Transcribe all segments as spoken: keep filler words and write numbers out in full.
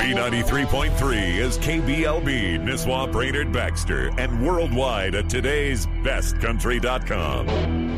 B ninety-three point three is K B L B, Nisswa, Brainerd, Baxter, and worldwide at today's best country dot com.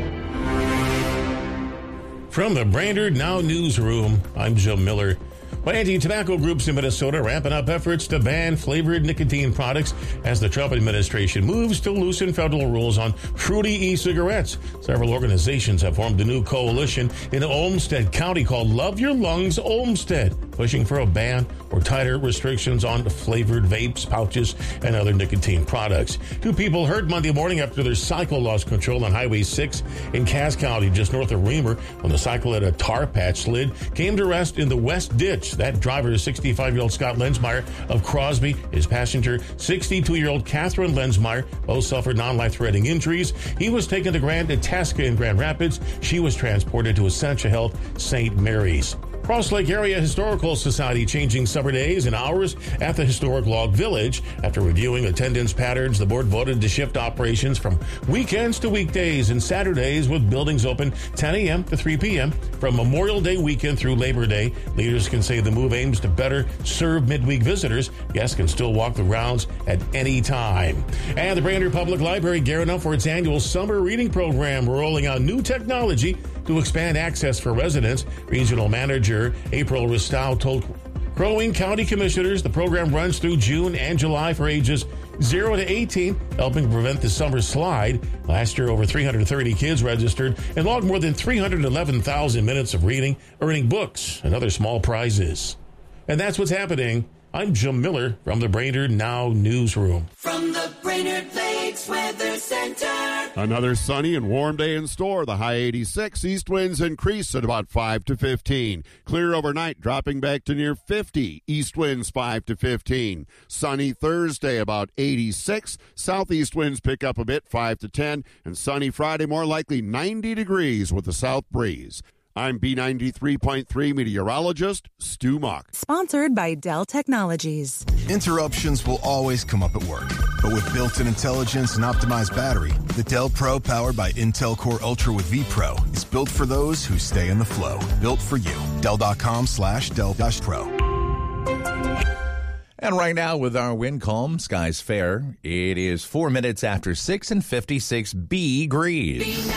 From the Brainerd Now newsroom, I'm Joe Miller. Well, anti-tobacco groups in Minnesota ramping up efforts to ban flavored nicotine products as the Trump administration moves to loosen federal rules on fruity e-cigarettes. Several organizations have formed a new coalition in Olmsted County called Love Your Lungs Olmsted, pushing for a ban or tighter restrictions on flavored vapes, pouches, and other nicotine products. Two people hurt Monday morning after their cycle lost control on Highway six in Cass County, just north of Reamer, when the cycle at a tar patch slid, came to rest in the west ditch. That driver is sixty-five-year-old Scott Lensmeyer of Crosby. His passenger, sixty-two-year-old Catherine Lensmeyer, both suffered non-life-threatening injuries. He was taken to Grand Itasca in Grand Rapids. She was transported to Essentia Health Saint Mary's. Cross Lake Area Historical Society changing summer days and hours at the historic Log Village. After reviewing attendance patterns, the board voted to shift operations from weekends to weekdays and Saturdays, with buildings open ten a.m. to three p.m. from Memorial Day weekend through Labor Day. Leaders can say the move aims to better serve midweek visitors. Guests can still walk the rounds at any time. And the Brainerd Public Library gearing up for its annual summer reading program, rolling out new technology to expand access for residents. Regional Manager April Ristow told Crow Wing County Commissioners the program runs through June and July for ages zero to eighteen, helping prevent the summer slide. Last year, over three hundred thirty kids registered and logged more than three hundred eleven thousand minutes of reading, earning books and other small prizes. And that's what's happening. I'm Jim Miller from the Brainerd Now newsroom. From the Brainerd Lakes Weather Center. Another sunny and warm day in store. The high eighty-six. East winds increase at about five to fifteen. Clear overnight, dropping back to near fifty. East winds five to fifteen. Sunny Thursday, about eighty-six. Southeast winds pick up a bit, five to ten. And sunny Friday, more likely ninety degrees with a south breeze. I'm B ninety-three point three meteorologist Stu Muck. Sponsored by Dell Technologies. Interruptions will always come up at work. But with built-in intelligence and optimized battery, the Dell Pro powered by Intel Core Ultra with vPro is built for those who stay in the flow. Built for you. Dell.com slash Dell dash Pro. And right now with our wind calm, skies fair, it is four minutes after six and fifty-six degrees.